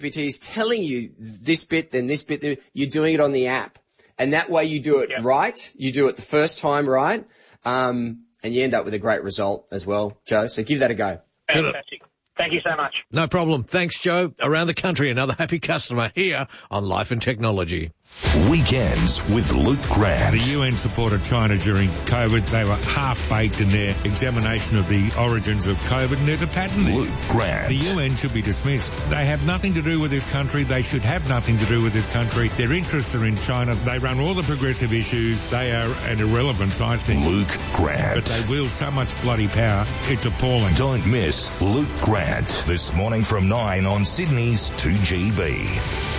ChatGPT is telling you this bit, then this bit, you're doing it on the app. And that way you do it right. You do it the first time right. And you end up with a great result as well, Joe. So give that a go. Fantastic. Thank you so much. No problem. Thanks, Joe. Around the country, another happy customer here on Life and Technology. Weekends with Luke Grant. The UN supported China during COVID. They were half-baked in their examination of the origins of COVID, and there's a pattern there. Luke Grant. The UN should be dismissed. They have nothing to do with this country. They should have nothing to do with this country. Their interests are in China. They run all the progressive issues. They are an irrelevance, I think. Luke Grant. But they wield so much bloody power, it's appalling. Don't miss Luke Grant this morning from 9 on Sydney's 2GB.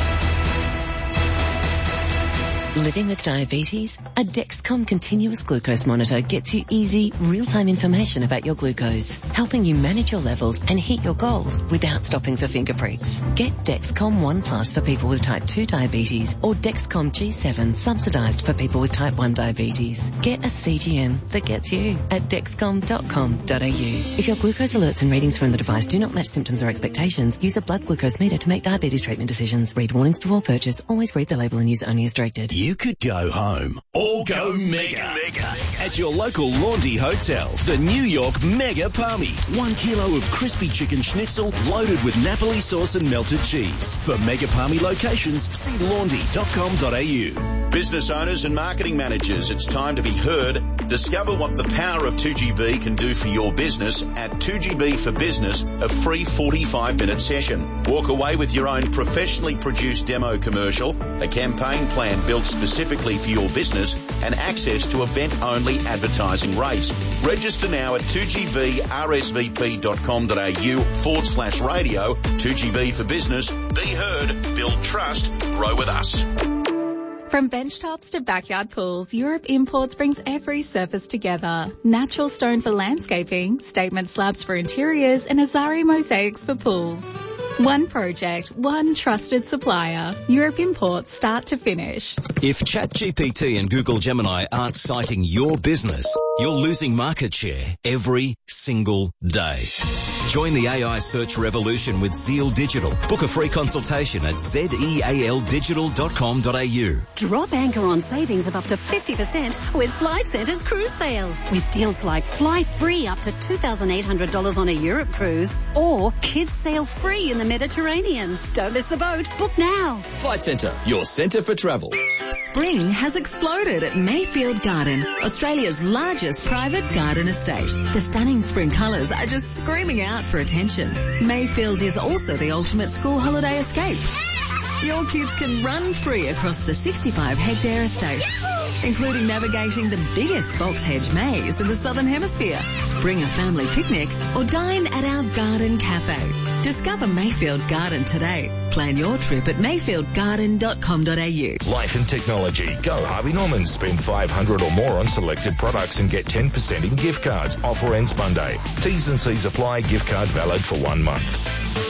Living with diabetes? A Dexcom continuous glucose monitor gets you easy, real-time information about your glucose, helping you manage your levels and hit your goals without stopping for finger pricks. Get Dexcom One Plus for people with type 2 diabetes or Dexcom G7 subsidized for people with type 1 diabetes. Get a CGM that gets you at dexcom.com.au. If your glucose alerts and readings from the device do not match symptoms or expectations, use a blood glucose meter to make diabetes treatment decisions. Read warnings before purchase. Always read the label and use only as directed. You could go home or go mega at your local Laundry Hotel. The New York Mega Palmy. 1 kilo of crispy chicken schnitzel loaded with Napoli sauce and melted cheese. For Mega Palmy locations, see laundry.com.au. Business owners and marketing managers, it's time to be heard. Discover what the power of 2GB can do for your business at 2GB for Business, a free 45-minute session. Walk away with your own professionally produced demo commercial, a campaign plan built specifically for your business, and access to event-only advertising rates. Register now at 2gbrsvp.com.au/radio. 2GB for Business. Be heard, build trust, grow with us. From benchtops to backyard pools, Europe Imports brings every surface together. Natural stone for landscaping, statement slabs for interiors, and Azari mosaics for pools. One project, one trusted supplier. Europe Imports, start to finish. If ChatGPT and Google Gemini aren't citing your business, you're losing market share every single day. Join the AI search revolution with Zeal Digital. Book a free consultation at zealdigital.com.au. Drop anchor on savings of up to 50% with Flight Centre's cruise sale. With deals like fly free up to $2,800 on a Europe cruise or kids sail free in the Mediterranean. Don't miss the boat. Book now. Flight Centre, your centre for travel. Spring has exploded at Mayfield Garden, Australia's largest private garden estate. The stunning spring colours are just screaming out for attention. Mayfield is also the ultimate school holiday escape. Your kids can run free across the 65-hectare estate, including navigating the biggest box hedge maze in the Southern Hemisphere. Bring a family picnic or dine at our garden cafe. Discover Mayfield Garden today. Plan your trip at mayfieldgarden.com.au. Life and Technology. Go Harvey Norman. Spend $500 or more on selected products and get 10% in gift cards. Offer ends Monday. T's and C's apply. Gift card valid for 1 month.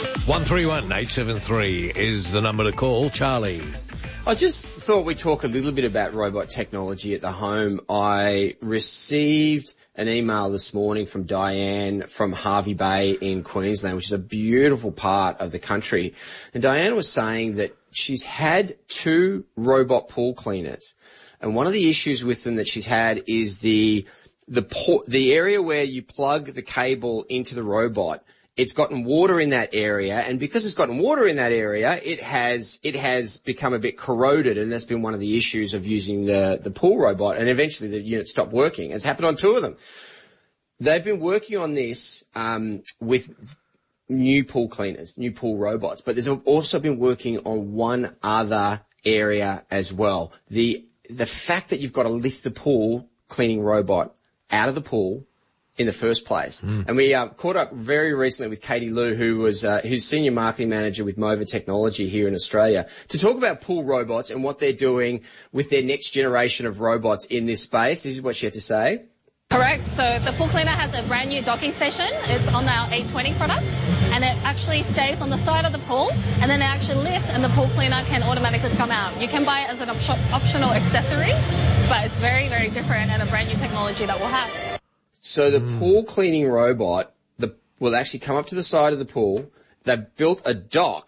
131-873 is the number to call. Charlie. I just thought we'd talk a little bit about robot technology at the home. I received an email this morning from Diane from Hervey Bay in Queensland, which is a beautiful part of the country. And Diane was saying that she's had 2 robot pool cleaners. And one of the issues with them that she's had is the area where you plug the cable into the robot. It's gotten water in that area, and because it's gotten water in that area, it has become a bit corroded, and that's been one of the issues of using the pool robot, and eventually the unit stopped working. It's happened on 2 of them. They've been working on this with new pool cleaners, new pool robots, but there's also been working on one other area as well. The fact that you've got to lift the pool cleaning robot out of the pool in the first place. And we caught up very recently with Katie Liu, who's Senior Marketing Manager with Mova Technology here in Australia, to talk about pool robots and what they're doing with their next generation of robots in this space. This is what she had to say. Correct. So the pool cleaner has a brand new docking station. It's on our 820 product, and it actually stays on the side of the pool, and then it actually lifts, and the pool cleaner can automatically come out. You can buy it as an optional accessory, but it's very, very different and a brand new technology that we'll have. So the pool cleaning robot will actually come up to the side of the pool. They've built a dock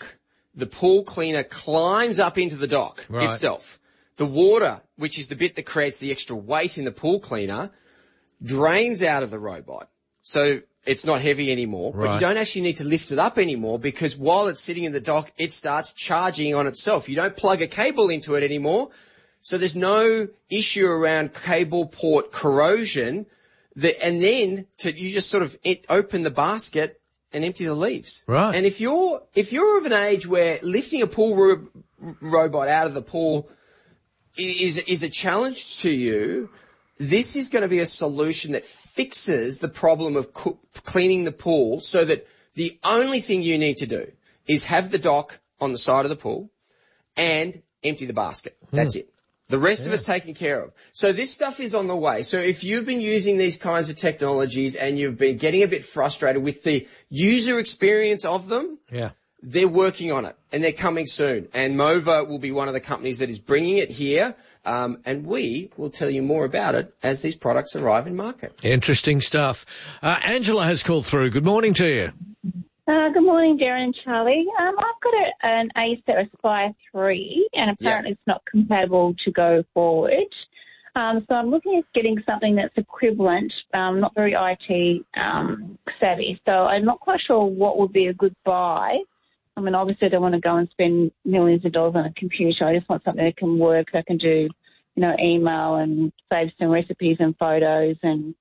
the pool cleaner climbs up into the dock itself. The water, which is the bit that creates the extra weight in the pool cleaner, drains out of the robot. So it's not heavy anymore, but you don't actually need to lift it up anymore because while it's sitting in the dock, it starts charging on itself. You don't plug a cable into it anymore. So there's no issue around cable port corrosion. And then you just sort of open the basket and empty the leaves. Right. And if you're of an age where lifting a pool robot out of the pool is a challenge to you, this is going to be a solution that fixes the problem of cleaning the pool so that the only thing you need to do is have the dock on the side of the pool and empty the basket. That's it. The rest of it's taken care of. So this stuff is on the way. So if you've been using these kinds of technologies and you've been getting a bit frustrated with the user experience of them, they're working on it and they're coming soon. And Mova will be one of the companies that is bringing it here. And we will tell you more about it as these products arrive in market. Interesting stuff. Angela has called through. Good morning to you. Good morning, Darren and Charlie. I've got an Acer Aspire 3, and apparently it's not compatible to go forward. So I'm looking at getting something that's equivalent, not very IT savvy. So I'm not quite sure what would be a good buy. I mean, obviously I don't want to go and spend millions of dollars on a computer. I just want something that can work, that can do, email and save some recipes and photos and,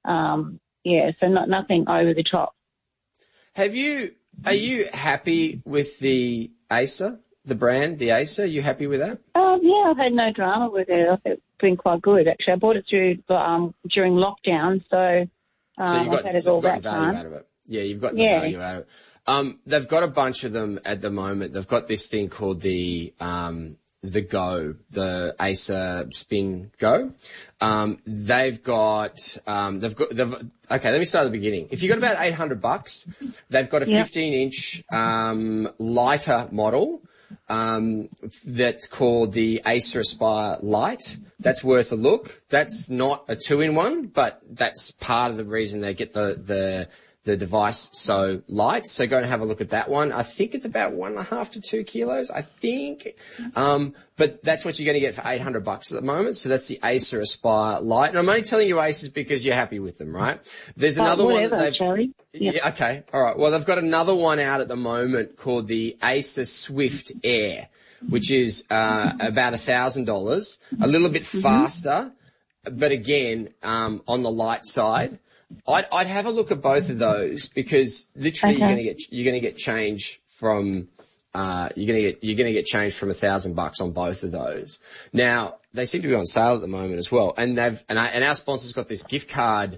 so nothing over the top. Are you happy with the Acer, the brand, the Acer? Are you happy with that? Yeah, I've had no drama with it. I think it's been quite good, actually. I bought it during lockdown, so I've had it all that time. Out of it. Yeah, you've got the value out of it. They've got a bunch of them at the moment. They've got this thing called the Go, the Acer Spin Go. Okay, let me start at the beginning. If you've got about $800, they've got a 15-inch, lighter model, that's called the Acer Aspire Lite. That's worth a look. That's not a 2-in-1, but that's part of the reason they get the device so light. So go and have a look at that one. I think it's about 1.5 to 2 kilos, I think. But that's what you're going to get for $800 at the moment. So that's the Acer Aspire Lite. And I'm only telling you Acers because you're happy with them, right? There's another one that Charlie. Yeah, okay. All right. Well, they've got another one out at the moment called the Acer Swift Air, which is, about $1,000, a little bit faster, but again, on the light side. I'd have a look at both of those because literally you're going to get change from you're going to get change from $1,000 on both of those. Now they seem to be on sale at the moment as well, and our sponsor's got this gift card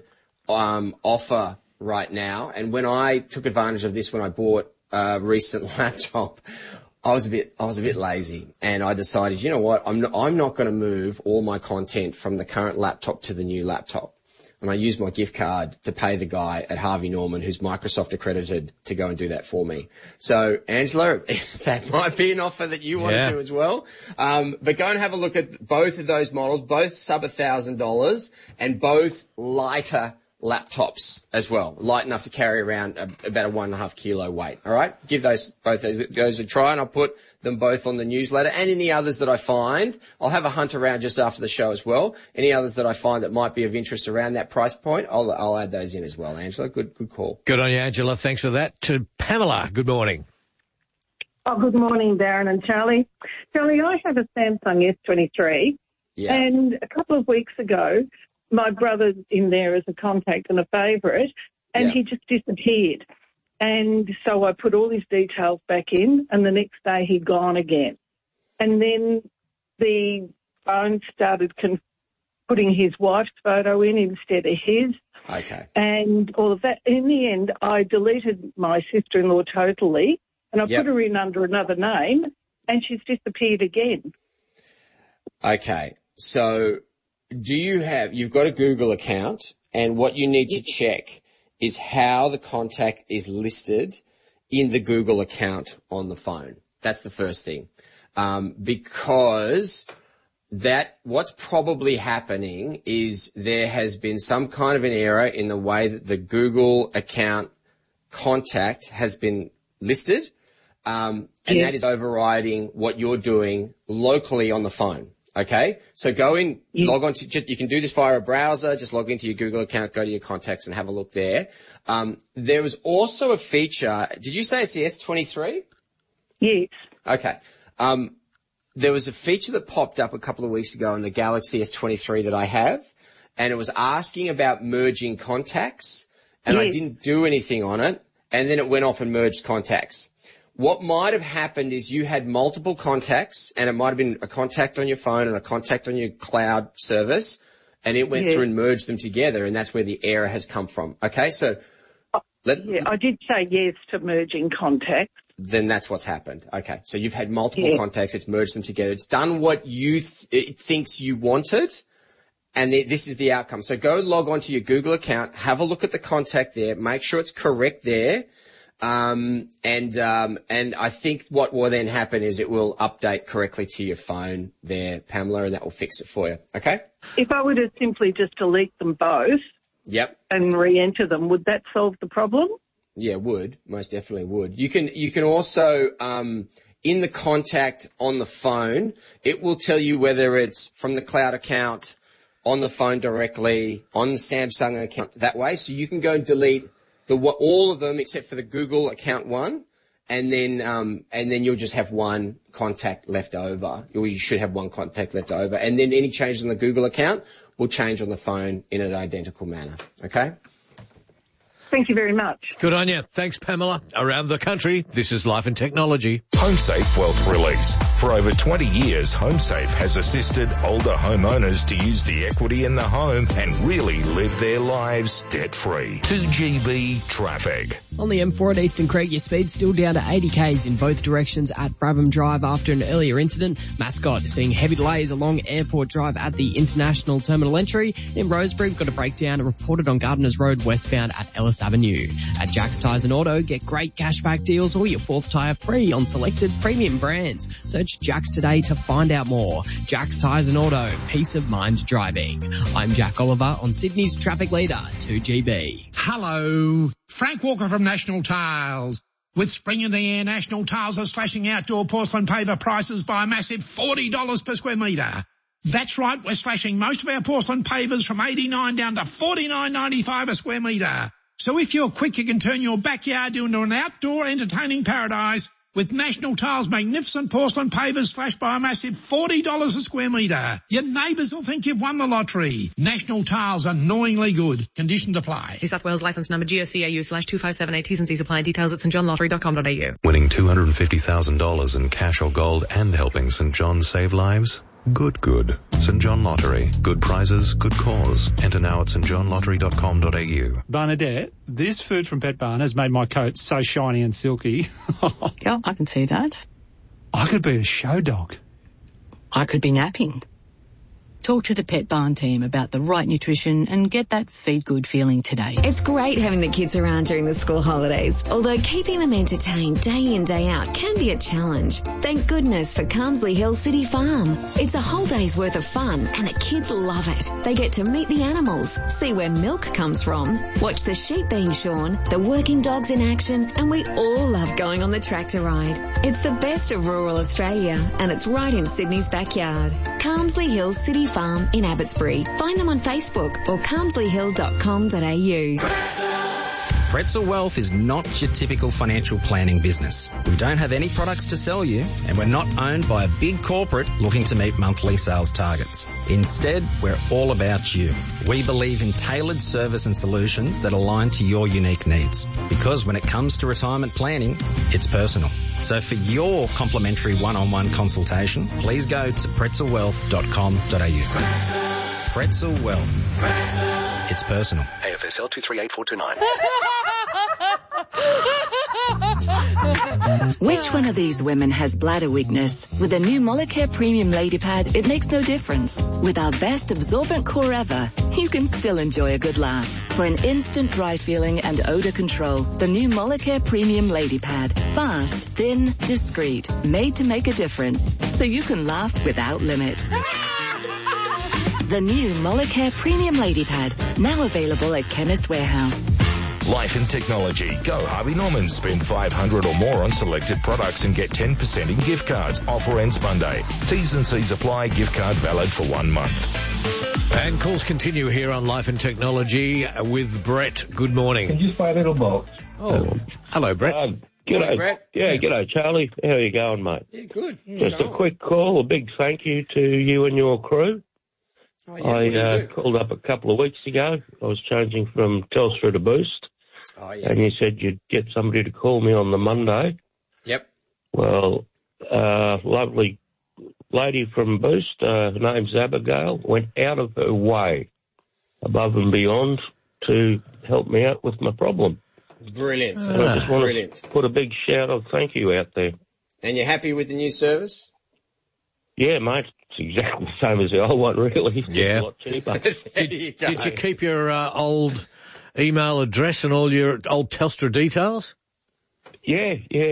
offer right now. And when I took advantage of this when I bought a recent laptop, I was a bit lazy, and I decided, you know what, I'm not going to move all my content from the current laptop to the new laptop. And I used my gift card to pay the guy at Harvey Norman, who's Microsoft accredited, to go and do that for me. So, Angela, that might be an offer that you want to do as well. But go and have a look at both of those models, both sub $1,000 and both lighter laptops as well, light enough to carry around about a 1.5 kilo weight. All right, give both those a try, and I'll put them both on the newsletter. And any others that I find, I'll have a hunt around just after the show as well. Any others that I find that might be of interest around that price point, I'll add those in as well. Angela, good call. Good on you, Angela. Thanks for that. To Pamela, good morning. Oh, good morning, Darren and Charlie. Charlie, I have a Samsung S23, and a couple of weeks ago, my brother's in there as a contact and a favourite, and he just disappeared. And so I put all his details back in, and the next day he'd gone again. And then the phone started putting his wife's photo in instead of his. Okay. And all of that. In the end, I deleted my sister-in-law totally, and I put her in under another name, and she's disappeared again. Okay. So you've got a Google account, and what you need to check is how the contact is listed in the Google account on the phone. That's the first thing. Because what's probably happening is there has been some kind of an error in the way that the Google account contact has been listed. And that is overriding what you're doing locally on the phone. Okay? So go in, log on to, you can do this via a browser, just log into your Google account, go to your contacts and have a look there. There was also a feature, did you say it's the S23? Yes. Okay. There was a feature that popped up a couple of weeks ago on the Galaxy S23 that I have, and it was asking about merging contacts, and I didn't do anything on it, and then it went off and merged contacts. What might have happened is you had multiple contacts, and it might have been a contact on your phone and a contact on your cloud service, and it went through and merged them together, and that's where the error has come from. Okay, so... I did say yes to merging contacts. Then that's what's happened. Okay, so you've had multiple contacts, it's merged them together, it's done what you it thinks you wanted, and this is the outcome. So go log on to your Google account, have a look at the contact there, make sure it's correct there, and I think what will then happen is it will update correctly to your phone there, Pamela, and that will fix it for you. Okay? If I were to simply just delete them both and re-enter them, would that solve the problem? Yeah, would. Most definitely would. You can also, in the contact on the phone, it will tell you whether it's from the cloud account, on the phone directly, on the Samsung account that way. So you can go and delete all of them except for the Google account one, and then you'll just have one contact left over. Or you should have one contact left over. And then any changes on the Google account will change on the phone in an identical manner. Okay? Thank you very much. Good on you. Thanks, Pamela. Around the country, this is Life and Technology. HomeSafe Wealth Release. For over 20 years, HomeSafe has assisted older homeowners to use the equity in the home and really live their lives debt-free. 2GB traffic. On the M4 at Eastern Creek, your speed's still down to 80 k's in both directions at Brabham Drive after an earlier incident. Mascot seeing heavy delays along Airport Drive at the International Terminal Entry. In Rosebery, we've got a breakdown reported on Gardeners Road westbound at Ellis Avenue. At Jack's Tyres and Auto, get great cashback deals or your fourth tyre free on selected premium brands. Search Jack's today to find out more. Jack's Tyres and Auto, peace of mind driving. I'm Jack Oliver on Sydney's traffic leader, 2GB. Hello, Frank Walker from National Tiles. With spring in the air, National Tiles are slashing outdoor porcelain paver prices by a massive $40 per square metre. That's right, we're slashing most of our porcelain pavers from $89 down to $49.95 a square metre. So if you're quick, you can turn your backyard into an outdoor entertaining paradise with National Tiles' magnificent porcelain pavers slashed by a massive $40 a square metre. Your neighbours will think you've won the lottery. National Tiles, annoyingly good. Conditions apply. New South Wales licence number GOCAU/2578. T's and C's apply. Details at stjohnlottery.com.au. Winning $250,000 in cash or gold and helping St John save lives? Good. St John Lottery. Good prizes, good cause. Enter now at stjohnlottery.com.au. Bernadette, this food from Pet Barn has made my coat so shiny and silky. Yeah, I can see that. I could be a show dog. I could be napping. Talk to the Pet Barn team about the right nutrition and get that feed good feeling today. It's great having the kids around during the school holidays, although keeping them entertained day in, day out can be a challenge. Thank goodness for Carmsley Hill City Farm. It's a whole day's worth of fun and the kids love it. They get to meet the animals, see where milk comes from, watch the sheep being shorn, the working dogs in action, and we all love going on the tractor ride. It's the best of rural Australia and it's right in Sydney's backyard. Carmsley Hill City Farm in Abbotsbury. Find them on Facebook or carmsleyhill.com.au. Pretzel Wealth is not your typical financial planning business. We don't have any products to sell you, and we're not owned by a big corporate looking to meet monthly sales targets. Instead, we're all about you. We believe in tailored service and solutions that align to your unique needs. Because when it comes to retirement planning, it's personal. So for your complimentary one-on-one consultation, please go to pretzelwealth.com.au. Pretzel Wealth. It's personal. AFSL 238429. Which one of these women has bladder weakness? With a new Molicare Premium Lady Pad, it makes no difference. With our best absorbent core ever, you can still enjoy a good laugh. For an instant dry feeling and odor control, the new Molicare Premium Lady Pad. Fast, thin, discreet, made to make a difference. So you can laugh without limits. The new Molicare Premium Lady Pad, now available at Chemist Warehouse. Life and Technology. Go Harvey Norman. Spend $500 or more on selected products and get 10% in gift cards. Offer ends Monday. T's and C's apply. Gift card valid for 1 month. And calls continue here on Life and Technology with Brett. Good morning. Can you just play a little box? Oh, hello, Brett. G'day, Brett. Yeah, g'day, Charlie. How are you going, mate? Yeah, good. Just a quick call, a big thank you to you and your crew. Oh, yeah, I called up a couple of weeks ago. I was changing from Telstra to Boost. Oh, yes. And you said you'd get somebody to call me on the Monday. Yep. Well, lovely lady from Boost, her name's Abigail, went out of her way, above and beyond, to help me out with my problem. Brilliant. I just want to put a big shout of thank you out there. And you're happy with the new service? Yeah, mate. It's exactly the same as the old one, really. It's Yeah. a lot cheaper. Did you keep your old email address and all your old Telstra details? Yeah.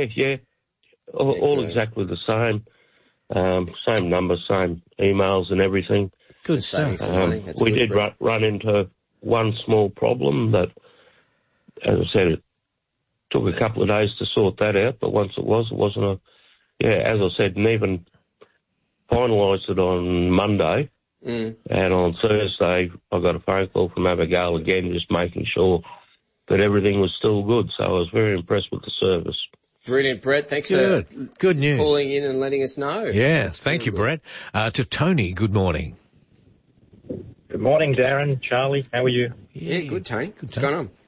All exactly the same. Same numbers, same emails and everything. Good stuff. We did run into one small problem that, as I said, it took a couple of days to sort that out, but once it wasn't as I said, and even finalised it on Monday, and on Thursday I got a phone call from Abigail again, just making sure that everything was still good, so I was very impressed with the service. Brilliant, Brett. Thanks for good news. Calling in and letting us know. Yeah, thank you, Brett. To Tony, good morning. Good morning, Darren, Charlie. How are you? Yeah, good, Tony. What's going on?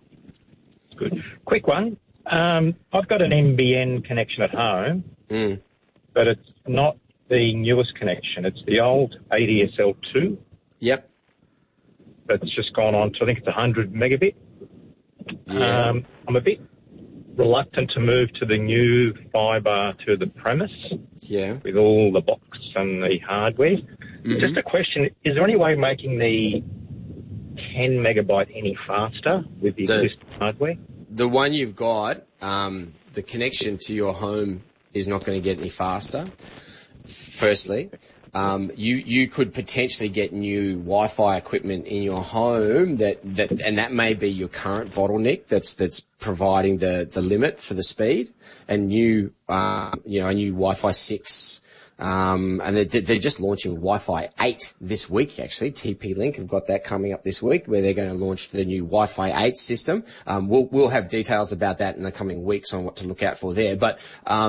Good. Quick one. I've got an NBN connection at home, but it's not the newest connection. It's the old ADSL2. Yep. That's just gone on to, I think it's 100 megabit. Yeah. I'm a bit reluctant to move to the new fibre to the premise. Yeah. With all the box and the hardware. Just a question, is there any way of making the 10 megabyte any faster with the existing hardware? The one you've got, the connection to your home is not going to get any faster. Firstly, you could potentially get new Wi-Fi equipment in your home and that may be your current bottleneck that's providing the limit for the speed, and new a new Wi-Fi 6. And they're just launching Wi-Fi 8 this week, actually. TP-Link have got that coming up this week, where they're going to launch the new Wi-Fi 8 system. We'll have details about that in the coming weeks on what to look out for there. But a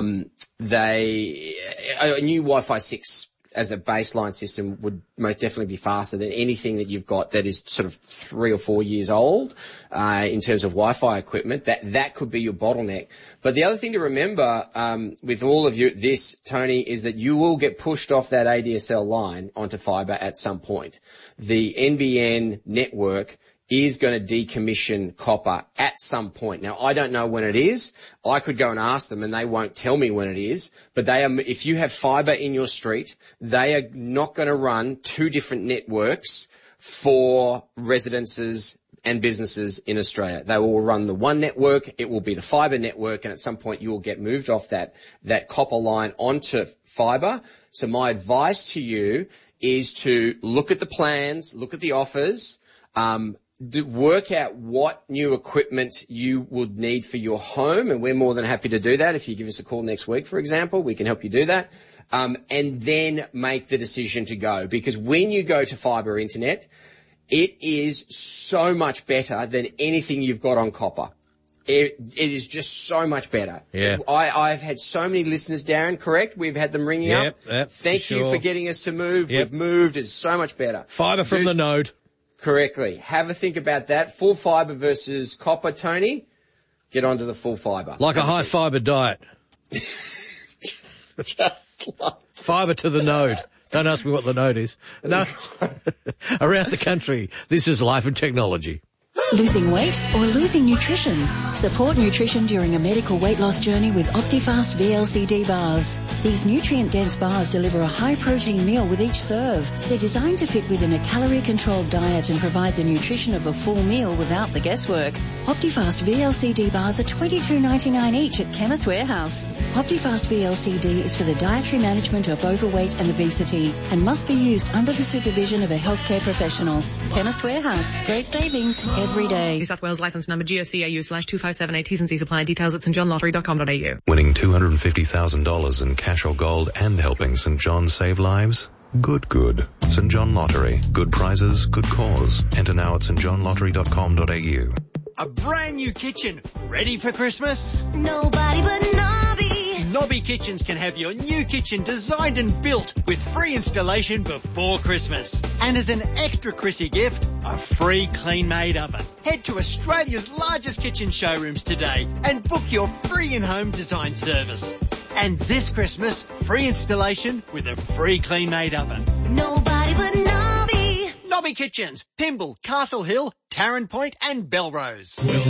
new Wi-Fi 6 as a baseline system would most definitely be faster than anything that you've got that is sort of 3 or 4 years old in terms of Wi-Fi equipment. That could be your bottleneck. But the other thing to remember with all of this, Tony, is that you will get pushed off that ADSL line onto fibre at some point. The NBN network is going to decommission copper at some point. Now, I don't know when it is. I could go and ask them and they won't tell me when it is. But if you have fibre in your street, they are not going to run two different networks for residences and businesses in Australia. They will run the one network. It will be the fibre network, and at some point you will get moved off that copper line onto fibre. So my advice to you is to look at the plans, look at the offers, work out what new equipment you would need for your home, and we're more than happy to do that. If you give us a call next week, for example, we can help you do that, and then make the decision to go. Because when you go to fibre internet, it is so much better than anything you've got on copper. It is just so much better. Yeah. I've had so many listeners, Darren, correct? We've had them ringing up. Yep, Thank you for getting us to move. Yep. We've moved. It's so much better. Fibre from the node. Correctly. Have a think about that. Full fibre versus copper, Tony. Get onto the full fibre. Like a high fibre diet. Fibre to the node. Don't ask me what the node is. No. Around the country, this is Life and Technology. Losing weight or losing nutrition? Support nutrition during a medical weight loss journey with Optifast VLCD bars. These nutrient-dense bars deliver a high-protein meal with each serve. They're designed to fit within a calorie-controlled diet and provide the nutrition of a full meal without the guesswork. Optifast VLCD bars are $22.99 each at Chemist Warehouse. Optifast VLCD is for the dietary management of overweight and obesity and must be used under the supervision of a healthcare professional. Chemist Warehouse. Great savings every day. New South Wales licence number GOCAU/2578. T's and C's apply. Details at stjohnlottery.com.au. Winning $250,000 in cash or gold and helping St John save lives? Good. St John Lottery. Good prizes, good cause. Enter now at stjohnlottery.com.au. A brand new kitchen ready for Christmas? Nobody but Nobby. Nobby Kitchens can have your new kitchen designed and built with free installation before Christmas. And as an extra Chrissy gift, a free clean-made oven. Head to Australia's largest kitchen showrooms today and book your free in-home design service. And this Christmas, free installation with a free clean-made oven. Nobody but Nobby. Nobby Kitchens, Pymble, Castle Hill, Tarrant Point and Belrose.